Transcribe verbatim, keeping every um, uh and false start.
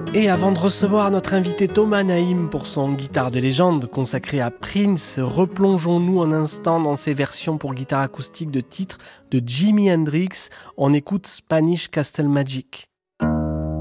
Et avant de recevoir notre invité Thomas Naïm pour son Guitare de légende consacré à Prince, replongeons-nous un instant dans ses versions pour guitare acoustique de titres de Jimi Hendrix. On écoute Spanish Castle Magic.